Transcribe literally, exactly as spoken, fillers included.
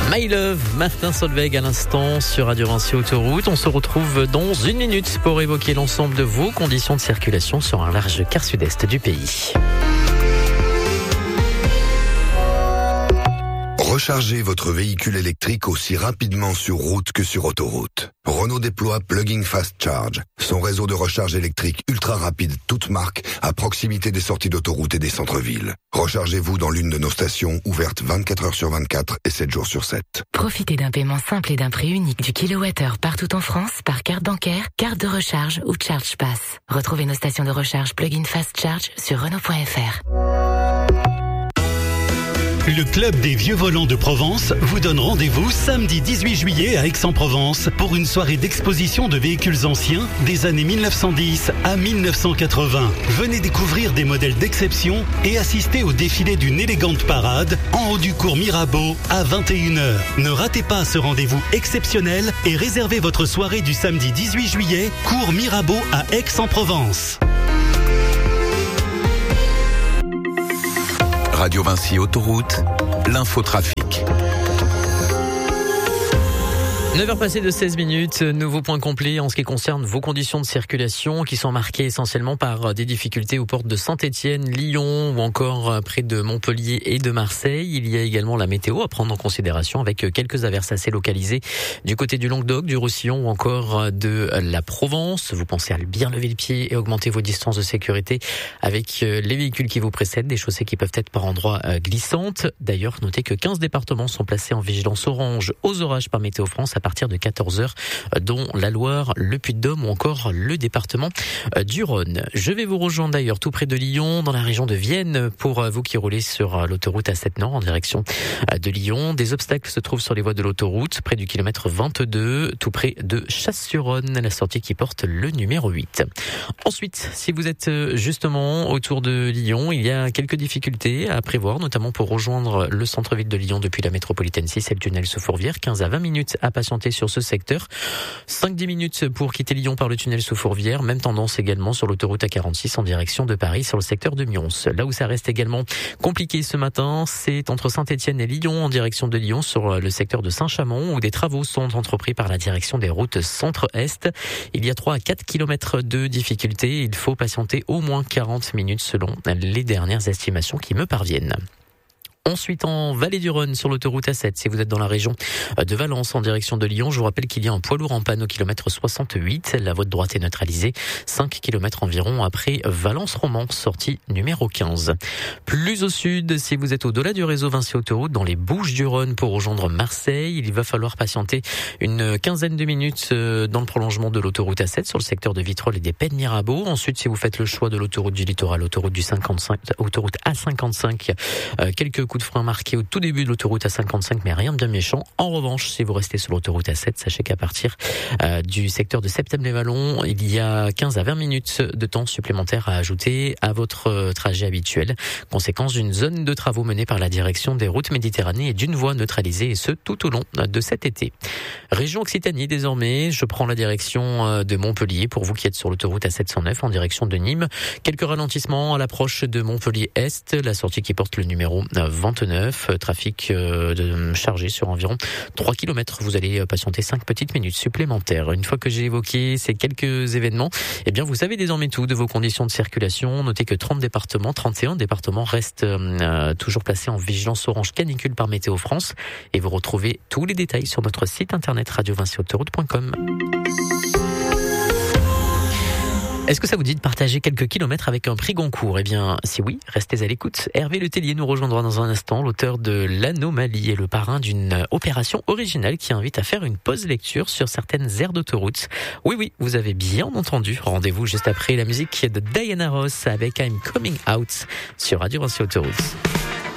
My Love, Martin Solveig à l'instant sur Radio Vinci Autoroute. On se retrouve dans une minute pour évoquer l'ensemble de vos conditions de circulation sur un large quart sud-est du pays. Rechargez votre véhicule électrique aussi rapidement sur route que sur autoroute. Renault déploie Plug-in Fast Charge, son réseau de recharge électrique ultra rapide toute marque à proximité des sorties d'autoroute et des centres-villes. Rechargez-vous dans l'une de nos stations ouvertes vingt-quatre heures sur vingt-quatre et sept jours sur sept. Profitez d'un paiement simple et d'un prix unique du kilowattheure partout en France par carte bancaire, carte de recharge ou Charge Pass. Retrouvez nos stations de recharge Plug-in Fast Charge sur Renault point F R. Le Club des Vieux Volants de Provence vous donne rendez-vous samedi dix-huit juillet à Aix-en-Provence pour une soirée d'exposition de véhicules anciens des années mille neuf cent dix à mille neuf cent quatre-vingts. Venez découvrir des modèles d'exception et assister au défilé d'une élégante parade en haut du cours Mirabeau à vingt et une heures. Ne ratez pas ce rendez-vous exceptionnel et réservez votre soirée du samedi dix-huit juillet, cours Mirabeau à Aix-en-Provence. Radio Vinci Autoroute, l'infotrafic. neuf heures passées de seize minutes, nouveau point complet en ce qui concerne vos conditions de circulation qui sont marquées essentiellement par des difficultés aux portes de Saint-Étienne, Lyon ou encore près de Montpellier et de Marseille. Il y a également la météo à prendre en considération avec quelques averses assez localisées du côté du Languedoc, du Roussillon ou encore de la Provence. Vous pensez à bien lever le pied et augmenter vos distances de sécurité avec les véhicules qui vous précèdent, des chaussées qui peuvent être par endroits glissantes. D'ailleurs, notez que quinze départements sont placés en vigilance orange aux orages par Météo France à partir de quatorze heures, dont la Loire, le Puy-de-Dôme ou encore le département du Rhône. Je vais vous rejoindre d'ailleurs tout près de Lyon, dans la région de Vienne, pour vous qui roulez sur l'autoroute A sept Nord en direction de Lyon. Des obstacles se trouvent sur les voies de l'autoroute, près du kilomètre vingt-deux, tout près de Chasse-sur-Rhône, la sortie qui porte le numéro huit. Ensuite, si vous êtes justement autour de Lyon, il y a quelques difficultés à prévoir, notamment pour rejoindre le centre-ville de Lyon depuis la métropolitaine six et le tunnel sous Fourvière. quinze à vingt minutes à patienter sur ce secteur. cinq à dix minutes pour quitter Lyon par le tunnel sous Fourvière. Même tendance également sur l'autoroute A quarante-six en direction de Paris sur le secteur de Mions. Là où ça reste également compliqué ce matin, c'est entre Saint-Étienne et Lyon en direction de Lyon sur le secteur de Saint-Chamond où des travaux sont entrepris par la direction des routes centre-est. Il y a trois à quatre kilomètres de difficulté. Il faut patienter au moins quarante minutes selon les dernières estimations qui me parviennent. Ensuite, en Vallée du Rhône, sur l'autoroute A sept, si vous êtes dans la région de Valence, en direction de Lyon, je vous rappelle qu'il y a un poids lourd en panne au kilomètre soixante-huit. La voie de droite est neutralisée. cinq kilomètres environ après Valence-Romans, sortie numéro quinze. Plus au sud, si vous êtes au-delà du réseau Vinci Autoroute, dans les Bouches-du-Rhône pour rejoindre Marseille, il va falloir patienter une quinzaine de minutes dans le prolongement de l'autoroute A sept sur le secteur de Vitrolles et des Pennes Mirabeau. Ensuite, si vous faites le choix de l'autoroute du littoral, autoroute du cinquante-cinq, autoroute A cinquante-cinq, euh, quelques coups de frein marqués au tout début de l'autoroute A cinquante-cinq, mais rien de bien méchant. En revanche, si vous restez sur l'autoroute A sept, sachez qu'à partir euh, du secteur de Septem-les-Vallons, il y a quinze à vingt minutes de temps supplémentaire à ajouter à votre trajet habituel. Conséquence d'une zone de travaux menée par la direction des routes Méditerranée et d'une voie neutralisée, et ce tout au long de cet été. Région Occitanie désormais, je prends la direction de Montpellier pour vous qui êtes sur l'autoroute A sept cent neuf en direction de Nîmes. Quelques ralentissements à l'approche de Montpellier-Est, la sortie qui porte le numéro vingt-neuf, trafic de chargé sur environ trois kilomètres. Vous allez patienter cinq petites minutes supplémentaires. Une fois que j'ai évoqué ces quelques événements, eh bien vous savez désormais tout de vos conditions de circulation. Notez que trente départements, trente et un départements restent euh, toujours placés en vigilance orange canicule par Météo France. Et vous retrouvez tous les détails sur notre site internet radio vinci autoroute point com. Est-ce que ça vous dit de partager quelques kilomètres avec un prix Goncourt ? Eh bien, si oui, restez à l'écoute. Hervé Letellier nous rejoindra dans un instant, l'auteur de L'Anomalie et le parrain d'une opération originale qui invite à faire une pause lecture sur certaines aires d'autoroute. Oui, oui, vous avez bien entendu. Rendez-vous juste après la musique de Diana Ross avec I'm Coming Out sur Radio Vinci Autoroute.